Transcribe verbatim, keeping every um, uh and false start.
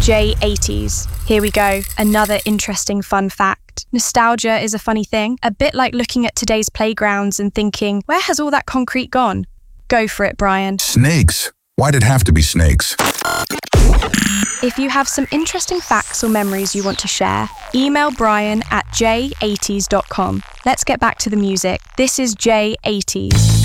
J eighties. Here we go, another interesting fun fact. Nostalgia is a funny thing, a bit like looking at today's playgrounds and thinking, where has all that concrete gone? Go for it, Brian. Snakes. Why'd it have to be snakes? If you have some interesting facts or memories you want to share, email Brian at j eighties dot com. Let's get back to the music. This is J eighties.